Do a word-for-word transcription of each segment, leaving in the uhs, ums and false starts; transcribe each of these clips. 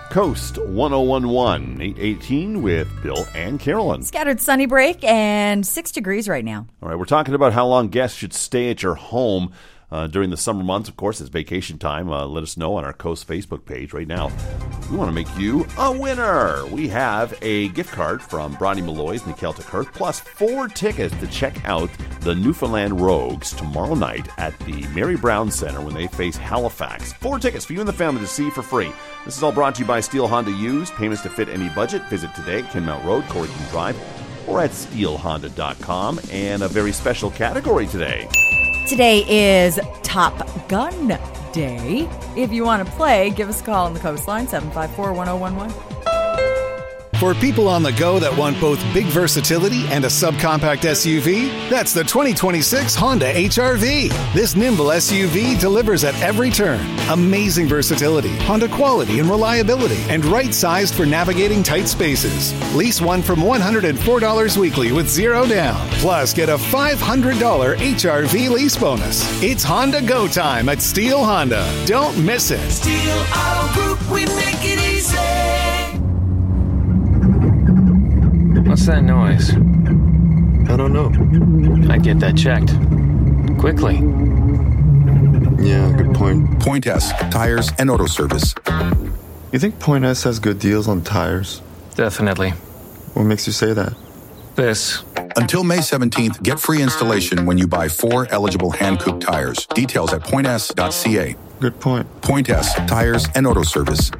Coast one oh one one, eight eighteen with Bill and Carolyn. Scattered sunny break and six degrees right now. All right, we're talking about how long guests should stay at your home uh, during the summer months. Of course, it's vacation time. Uh, let us know on our Coast Facebook page right now. We want to make you a winner. We have a gift card from Bronnie Malloy's and the Celtic Earth, plus four tickets to check out the Newfoundland Rogues tomorrow night at the Mary Brown Center when they face Halifax. Four tickets for you and the family to see for free. This is all brought to you by Steel Honda Used. Payments to fit any budget. Visit today at Kenmount Road, Corrigan Drive, or at steel honda dot com. And a very special category today. Today is Top Gun Day. If you want to play, give us a call on the Coastline, seven five four, one oh one one. For people on the go that want both big versatility and a subcompact S U V, that's the twenty twenty-six Honda H R V. This nimble S U V delivers at every turn. Amazing versatility, Honda quality and reliability, and right-sized for navigating tight spaces. Lease one from one hundred four dollars weekly with zero down. Plus, get a five hundred dollars H R V lease bonus. It's Honda Go time at Steel Honda. Don't miss it. Steel Auto Group, we make it easy. What's that noise? I don't know. I'd get that checked. Quickly. Yeah, good point. Point S, tires and auto service. You think Point S has good deals on tires? Definitely. What makes you say that? This. Until May seventeenth, get free installation when you buy four eligible hand-cooked tires. Details at point s dot c a. Good point. Point S, tires and auto service.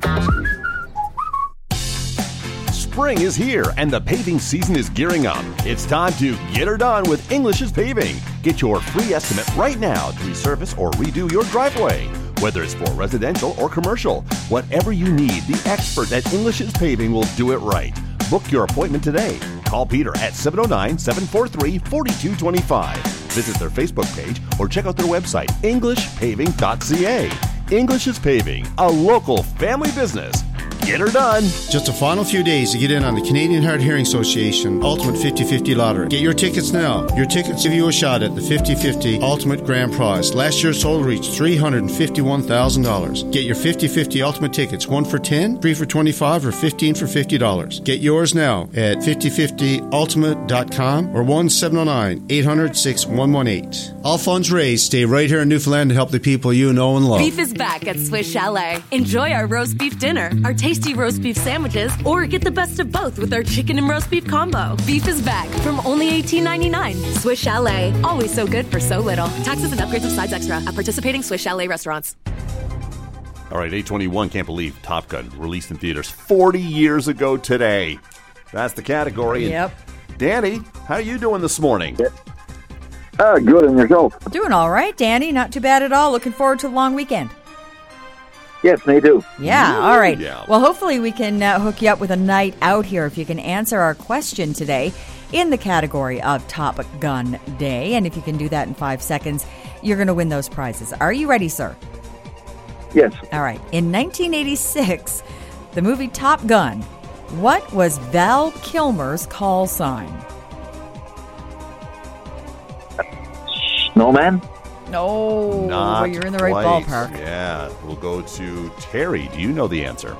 Spring is here and the paving season is gearing up. It's time to get her done with English's Paving. Get your free estimate right now to resurface or redo your driveway. Whether it's for residential or commercial, whatever you need, the expert at English's Paving will do it right. Book your appointment today. Call Peter at seven oh nine, seven four three, four two two five. Visit their Facebook page or check out their website, english paving dot c a. English's Paving, a local family business. Get her done. Just a final few days to get in on the Canadian Hard Hearing Association Ultimate fifty fifty Lottery. Get your tickets now. Your tickets give you a shot at the fifty fifty Ultimate Grand Prize. Last year's total reached three hundred fifty-one thousand dollars. Get your fifty fifty Ultimate tickets, one for ten, three for twenty-five, or fifteen for fifty dollars. Get yours now at fifty fifty ultimate dot com or one seven oh nine, eight hundred, six one one eight. All funds raised stay right here in Newfoundland to help the people you know and love. Beef is back at Swiss Chalet. Enjoy our roast beef dinner, our tasty roast beef sandwiches, or get the best of both with our chicken and roast beef combo. Beef is back from only eighteen ninety-nine. Swiss Chalet, always so good for so little. Taxes and upgrades of sides extra at participating Swiss Chalet restaurants. All right, eight twenty-one, can't believe Top Gun released in theaters forty years ago today. That's the category. And Yep. Danny, how are you doing this morning? Uh, good, and yourself? Doing all right, Danny. Not too bad at all. Looking forward to the long weekend. Yes, they do. Yeah, all right. Yeah. Well, hopefully we can uh, hook you up with a night out here if you can answer our question today in the category of Top Gun Day. And if you can do that in five seconds, you're going to win those prizes. Are you ready, sir? Yes. All right. In nineteen eighty-six, the movie Top Gun, what was Val Kilmer's call sign? Snowman? No, Not but you're in the right quite. ballpark. Yeah, we'll go to Terry. Do you know the answer?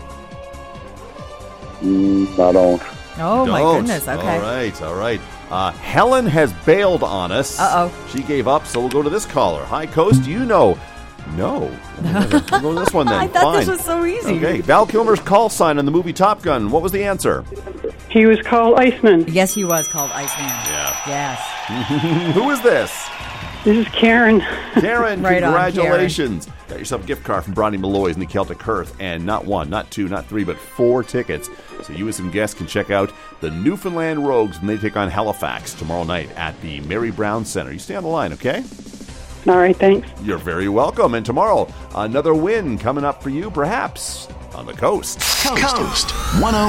Mm, I don't. Oh, my Don't. goodness. Okay. All right, all right. Uh, Helen has bailed on us. Uh-oh. She gave up, so we'll go to this caller. Hi, Coast. Do you know? No. We'll go to this one then. I thought Fine. this was so easy. Okay, Val Kilmer's call sign in the movie Top Gun. What was the answer? He was called Iceman. Yes, he was called Iceman. Yeah. Yes. Who is this? This is Karen. Karen, Right on, congratulations. Got yourself a gift card from Bronnie Malloy's and the Celtic Earth, and not one, not two, not three, but four tickets. So you and some guests can check out the Newfoundland Rogues when they take on Halifax tomorrow night at the Mary Brown Center. You stay on the line, okay? All right, thanks. You're very welcome. And tomorrow, another win coming up for you, perhaps, on the Coast. Coast one oh